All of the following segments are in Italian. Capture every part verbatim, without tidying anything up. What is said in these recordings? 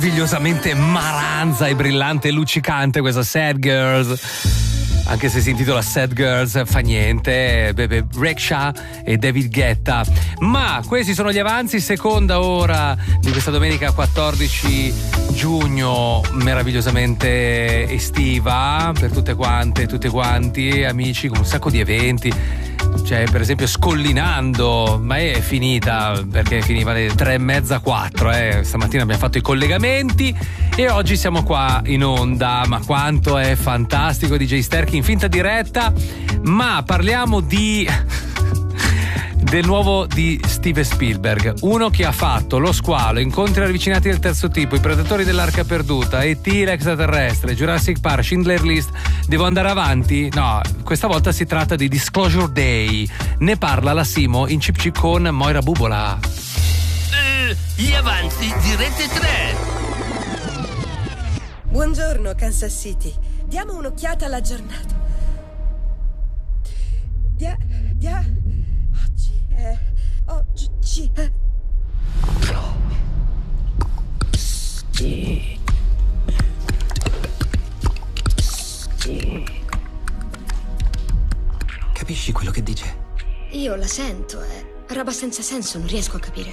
meravigliosamente maranza e brillante e luccicante questa Sad Girls, anche se si intitola Sad Girls fa niente, Bebe Rexha e David Guetta. Ma questi sono gli avanzi, seconda ora di questa domenica quattordici giugno meravigliosamente estiva per tutte quante, tutti quanti, amici, con un sacco di eventi. Cioè, per esempio, Scollinando, ma è finita perché finiva alle tre e mezza, quattro. Eh. Stamattina abbiamo fatto i collegamenti e oggi siamo qua in onda. Ma quanto è fantastico D J Sterchi in finta diretta. Ma parliamo di del nuovo di Steven Spielberg, uno che ha fatto Lo squalo, Incontri ravvicinati del terzo tipo, I predatori dell'arca perduta, E T l'extraterrestre, Jurassic Park, Schindler List. Devo andare avanti? No, questa volta si tratta di Disclosure Day. Ne parla la Simo in Chip Chip con Moira Bubola. Eh, gli avanzi di Rete tre. Buongiorno Kansas City, diamo un'occhiata alla giornata. Dia, dia, oggi è, oggi è. Sì. Sì. Capisci quello che dice? Io la sento, è roba senza senso, non riesco a capire.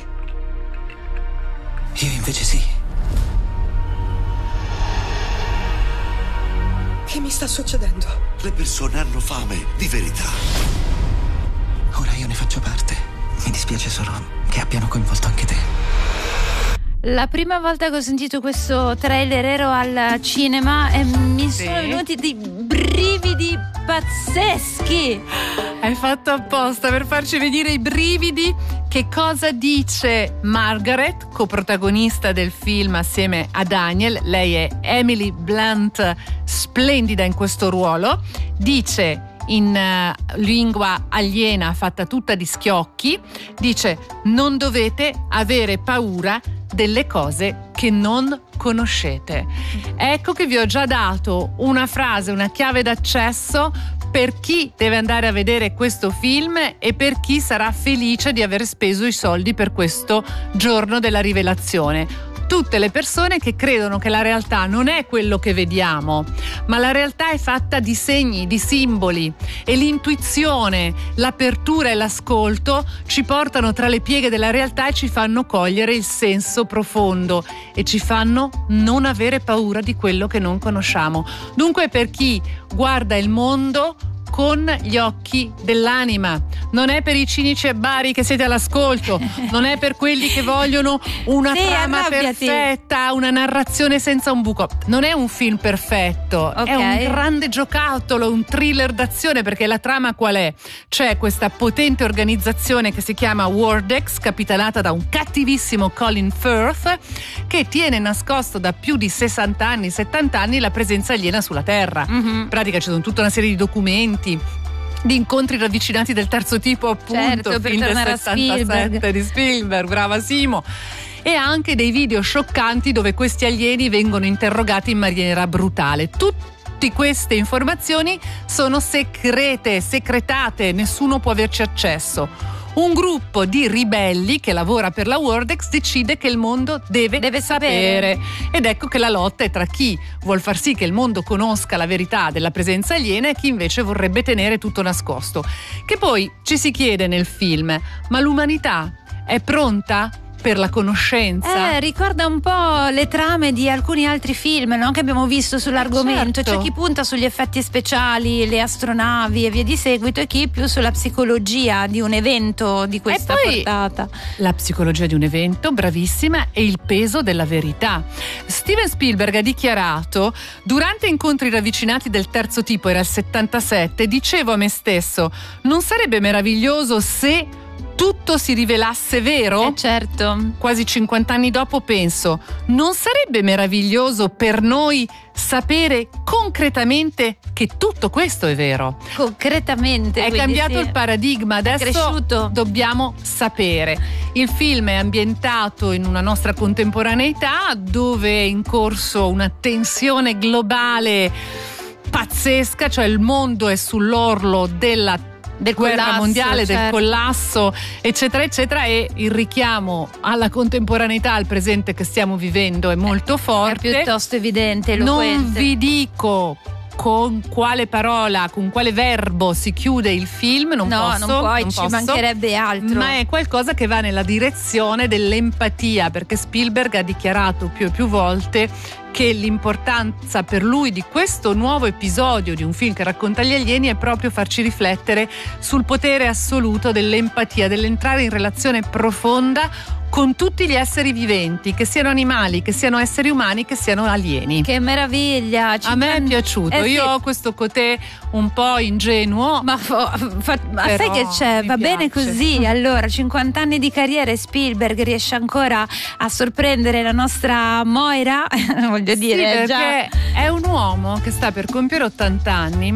Io invece sì. Che mi sta succedendo? Le persone hanno fame di verità. Ora io ne faccio parte. Mi dispiace solo che abbiano coinvolto anche te. La prima volta che ho sentito questo trailer ero al cinema e mi Sì. sono venuti dei brividi pazzeschi. Hai fatto apposta per farci venire i brividi. Che cosa dice Margaret, coprotagonista del film assieme a Daniel? Lei è Emily Blunt, splendida in questo ruolo. Dice in uh, lingua aliena fatta tutta di schiocchi, dice: non dovete avere paura delle cose che non conoscete. Ecco che vi ho già dato una frase, una chiave d'accesso per chi deve andare a vedere questo film e per chi sarà felice di aver speso i soldi per questo giorno della rivelazione. Tutte le persone che credono che la realtà non è quello che vediamo, ma la realtà è fatta di segni, di simboli, e l'intuizione, l'apertura e l'ascolto ci portano tra le pieghe della realtà e ci fanno cogliere il senso profondo e ci fanno non avere paura di quello che non conosciamo. Dunque, per chi guarda il mondo con gli occhi dell'anima, non è per i cinici e bari che siete all'ascolto, non è per quelli che vogliono una Sì, trama arrabbiati. perfetta, una narrazione senza un buco. Non è un film perfetto, Ok. è un grande giocattolo, un thriller d'azione, perché la trama qual è? C'è questa potente organizzazione che si chiama Wordex, capitanata da un cattivissimo Colin Firth, che tiene nascosto da più di sessanta anni, settanta anni la presenza aliena sulla Terra. Mhm. In pratica ci sono tutta una serie di documenti, di incontri ravvicinati del terzo tipo, appunto, Certo, per film del tornare a settantasette Spielberg. di Spielberg, brava Simo. E anche dei video scioccanti dove questi alieni vengono interrogati in maniera brutale. Tutte queste informazioni sono segrete, secretate, nessuno può averci accesso. Un gruppo di ribelli che lavora per la Wordex decide che il mondo deve, Deve sapere. sapere. Ed ecco che la lotta è tra chi vuol far sì che il mondo conosca la verità della presenza aliena e chi invece vorrebbe tenere tutto nascosto. Che poi ci si chiede nel film: ma l'umanità è pronta per la conoscenza? Eh, ricorda un po' le trame di alcuni altri film, no? Che abbiamo visto sull'argomento. certo. C'è chi punta sugli effetti speciali, le astronavi e via di seguito, e chi più sulla psicologia di un evento di questa poi- portata. La psicologia di un evento, bravissima, e il peso della verità. Steven Spielberg ha dichiarato: durante incontri ravvicinati del terzo tipo, era il settantasette, dicevo a me stesso, non sarebbe meraviglioso se tutto si rivelasse vero? Eh, certo. Quasi cinquanta anni dopo penso, non sarebbe meraviglioso per noi sapere concretamente che tutto questo è vero? Concretamente. È quindi cambiato sì. il paradigma, adesso cresciuto. dobbiamo sapere. Il film è ambientato in una nostra contemporaneità dove è in corso una tensione globale pazzesca, cioè il mondo è sull'orlo della del guerra collasso, mondiale, certo. del collasso, eccetera, eccetera, e il richiamo alla contemporaneità, al presente che stiamo vivendo è molto forte. È piuttosto evidente, eloquente. Non vi dico con quale parola, con quale verbo si chiude il film, non no, posso, non puoi, non ci posso, mancherebbe altro. ma è qualcosa che va nella direzione dell'empatia, perché Spielberg ha dichiarato più e più volte che l'importanza per lui di questo nuovo episodio di un film che racconta gli alieni è proprio farci riflettere sul potere assoluto dell'empatia, dell'entrare in relazione profonda con tutti gli esseri viventi, che siano animali, che siano esseri umani, che siano alieni. Che meraviglia! A me è piaciuto, eh, io sì. ho questo cotè un po' ingenuo. Ma, fa, fa, ma Però sai che c'è? mi Va piace. bene così. Allora, cinquanta anni di carriera e Spielberg riesce ancora a sorprendere la nostra Moira, voglio dire, sì, è già... perché è un uomo che sta per compiere ottanta anni,